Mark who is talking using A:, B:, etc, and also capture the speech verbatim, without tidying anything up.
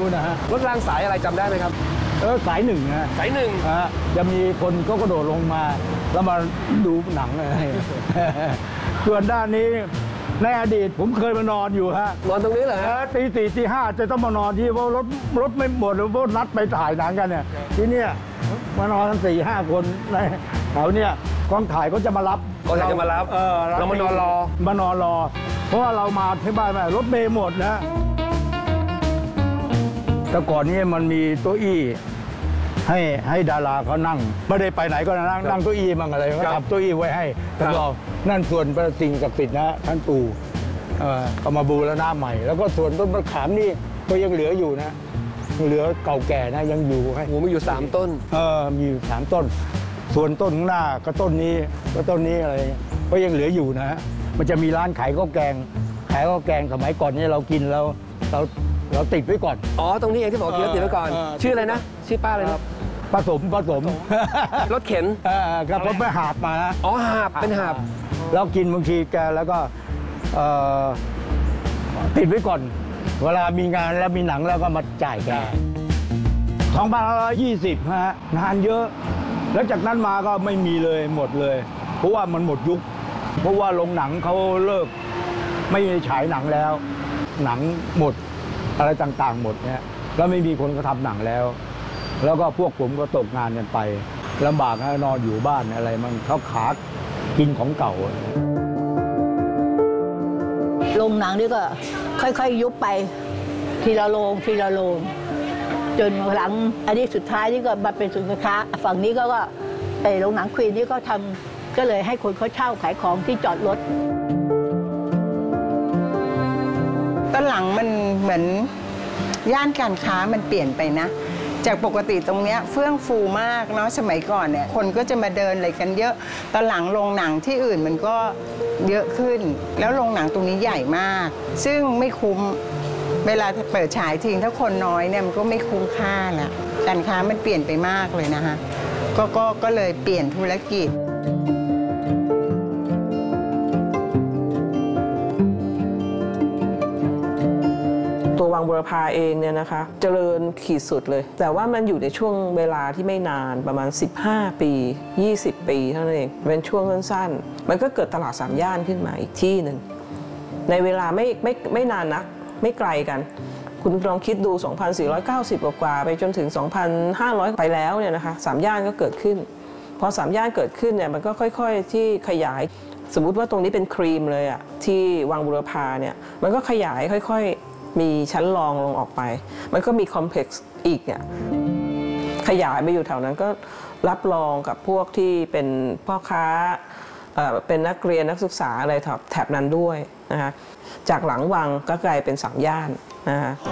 A: นะฮะ
B: รถรางสายอะไรจำได้ไหมครับ
A: เออสายหนึ่งนะ
B: สายหนึ่ง
A: ฮะจะมีคนก็กระโดดลงมาแล้วมาดูหนังอะไรส่วนด้านนี้ในอดีตผมเคยมานอนอยู่ฮะ
B: นอนตรงนี้เหรอฮะ
A: ตีสี่ตีห้าจะต้องมานอนที่เพราะรถรถไม่หมดหรือว่านัดไปถ่ายหนังกันเนี่ยที่เนี่ยมานอนกันสี่ห้าคนในแถวเนี่ยกองถ่ายก็จะมารับ
B: กองถ่ายจะมารับ
A: เออ
B: เรามานอนรอ
A: มานอนรอเพราะว่าเรามาที่บ้านรถเมล์หมดนะแต่ก่อนนี้มันมีโต๊ะอี้ให้ให้ดาราเขานั่งไม่ได้ไปไหนก็นั่งนั่งโต๊ะอี้มั่งอะไรก็ทำโต๊ะอี้ไว้ให้แล้วก็นั่นส่วนประสิ่งศักดิ์สิทธิ์นะท่านปู่เอามาบูรณะใหม่แล้วก็ส่วนต้นมะขามนี่ก็ยังเหลืออยู่นะเหลือเก่าแก่นะยังอยู่ให้
B: โอ้มีอยู่สามต้น
A: เออมีอยู่สามต้นส่วนต้นข้างหน้าก็ต้นนี้ก็ต้นนี้อะไรก็ยังเหลืออยู่นะฮะมันจะมีร้านขายข้าวแกงขายข้าวแกงสมัยก่อนนี่เรากินแล้วเราเราติดไว้ก่อน
B: อ๋อตรงนี้เองที่บอกกินแล้วติดไว้ก่อนชื่ออะไรนะชื่อป้าอะไรนะ
A: ผสมผสม
B: รถเข็น
A: ครับผมไปหาบมานะ
B: อ๋อหาบเป็นหาบ
A: แล้วกินบางทีแกแล้วก็ติดไว้ก่อนเวลามีงานแล้วมีหนังแล้วก็มาจ่ายแกสองพันห้าร้อยยี่สิบฮะงานเยอะแล้วจากนั้นมาก็ไม่มีเลยหมดเลยเพราะว่ามันหมดยุคเพราะว่าโรงหนังเขาเลิกไม่ฉายหนังแล้วหนังหมดอะไรต่างๆหมดเนี่ยแล้วไม่มีคนก็ทำหนังแล้วแล้วก็พวกผมก็ตกงานกันไปลำบากนะนอนอยู่บ้านอะไรมันเขาขาดกินของเก่า
C: โรงหนังนี่ก็ค่อยๆยุบไปทีละโรงทีละโรงจนหลังอันนี้สุดท้ายนี่ก็มาเป็นศูนย์การค้าฝั่งนี้ก็ก็ไอ้โรงหนังควีนนี่ก็ทำก็เลยให้คนเขาเช่าขายของที่จอดรถ
D: ตอนหลังมันเหมือนย่านการค้ามันเปลี่ยนไปนะจากปกติตรงเนี้ยเฟื่องฟูมากเนาะสมัยก่อนเนี่ยคนก็จะมาเดินอะไรกันเยอะตอนหลังโรงหนังที่อื่นมันก็เยอะขึ้นแล้วโรงหนังตรงนี้ใหญ่มากซึ่งไม่คุ้มเวลาเปิดฉายทิ้งถ้าคนน้อยเนี่ยมันก็ไม่คุ้มค่าละการค้ามันเปลี่ยนไปมากเลยนะคะก็ก็ก็เลยเปลี่ยนธุรกิจ
E: ตัววังบุรพาเองเนี่ยนะคะเจริญขีดสุดเลยแต่ว่ามันอยู่ในช่วงเวลาที่ไม่นานประมาณสิบห้าปียี่สิบปีเท่านั้นเองเป็นช่วงสั้นๆมันก็เกิดตลาดสามย่านขึ้นมาอีกที่หนึ่งในเวลาไม่ไม่ไม่นานนักไม่ไกลกันคุณลองคิดดูสองพันสี่ร้อยเก้าสิบ กว่าไปจนถึง สองพันห้าร้อย ไปแล้วเนี่ยนะคะสามย่านก็เกิดขึ้นพอสามย่านเกิดขึ้นเนี่ยมันก็ค่อยๆที่ขยายสมมุติว่าตรงนี้เป็นครีมเลยอะที่วังบุรพาเนี่ยมันก็ขยายค่อยๆมีชั้นรองลงออกไปมันก็มีคอมเพล็กซ์อีกเนี่ยขยายไปอยู่แถวนั้นก็รับรองกับพวกที่เป็นพ่อค้าเป็นนักเรียนนักศึกษาอะไรแถบนั้นด้วยนะคะจากหลังวังก็กลายเป็นสามย่านนะคะ